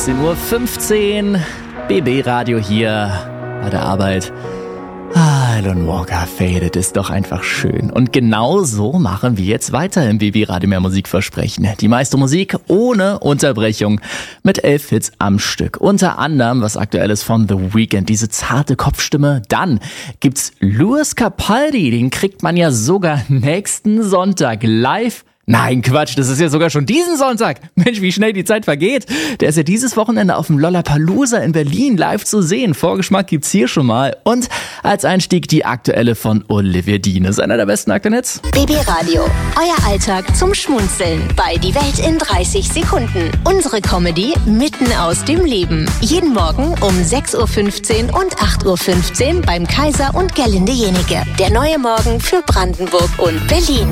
16:15 Uhr, BB Radio hier bei der Arbeit. Alan Walker, Faded ist doch einfach schön. Und genau so machen wir jetzt weiter im BB Radio Mehr Musik versprechen. Die meiste Musik ohne Unterbrechung mit 11 Hits am Stück. Unter anderem was Aktuelles von The Weeknd, diese zarte Kopfstimme. Dann gibt's Lewis Capaldi, den kriegt man ja sogar nächsten Sonntag live. Nein, Quatsch, das ist ja sogar schon diesen Sonntag. Mensch, wie schnell die Zeit vergeht. Der ist ja dieses Wochenende auf dem Lollapalooza in Berlin live zu sehen. Vorgeschmack gibt's hier schon mal. Und als Einstieg die aktuelle von Olivia Dean. Ist einer der besten aktuellen Hits. BB Radio, euer Alltag zum Schmunzeln bei Die Welt in 30 Sekunden. Unsere Comedy mitten aus dem Leben. Jeden Morgen um 6:15 Uhr und 8:15 Uhr beim Kaiser und Gerlinde Jenike. Der neue Morgen für Brandenburg und Berlin.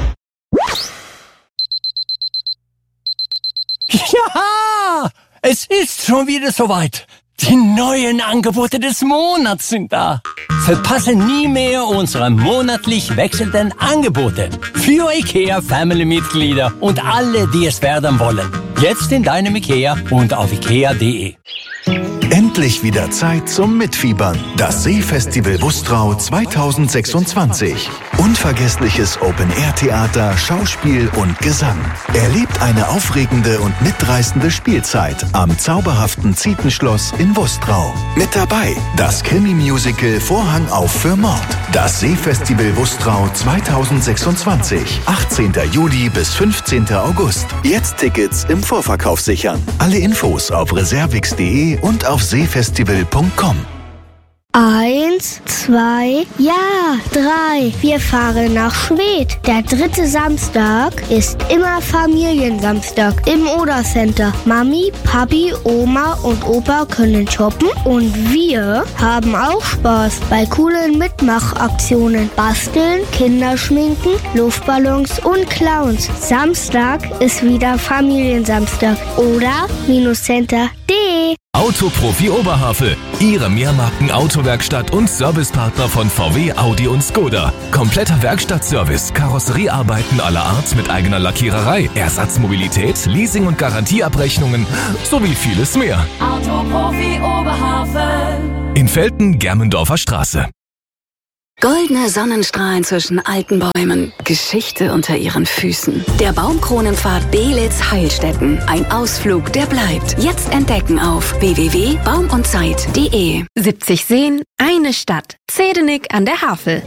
Ja, es ist schon wieder soweit. Die neuen Angebote des Monats sind da. Verpasse nie mehr unsere monatlich wechselnden Angebote für IKEA Family-Mitglieder und alle, die es werden wollen. Jetzt in deinem IKEA und auf ikea.de. Endlich wieder Zeit zum Mitfiebern. Das Seefestival Wustrau 2026. Unvergessliches Open-Air-Theater, Schauspiel und Gesang. Erlebt eine aufregende und mitreißende Spielzeit am zauberhaften Zietenschloss in Wustrau. Mit dabei das Krimi-Musical Vorhang auf für Mord. Das Seefestival Wustrau 2026. 18. Juli bis 15. August. Jetzt Tickets im Vorverkauf sichern. Alle Infos auf reservix.de und auf seefestival.com. 1, 2, ja, 3. Wir fahren nach Schwedt. Der 3. Samstag ist immer Familiensamstag im Oder Center. Mami, Papi, Oma und Opa können shoppen und wir haben auch Spaß bei coolen Mitmachaktionen. Basteln, Kinderschminken, Luftballons und Clowns. Samstag ist wieder Familiensamstag. Oder-center.de. Autoprofi Oberhavel, Ihre Mehrmarken-Autowerkstatt und Servicepartner von VW, Audi und Skoda. Kompletter Werkstattservice, Karosseriearbeiten aller Art mit eigener Lackiererei, Ersatzmobilität, Leasing- und Garantieabrechnungen sowie vieles mehr. Autoprofi Oberhavel. In Velten, Germendorfer Straße. Goldene Sonnenstrahlen zwischen alten Bäumen, Geschichte unter ihren Füßen. Der Baumkronenpfad Beelitz-Heilstätten. Ein Ausflug, der bleibt. Jetzt entdecken auf www.baumundzeit.de. 70 Seen, eine Stadt. Zehdenick an der Havel.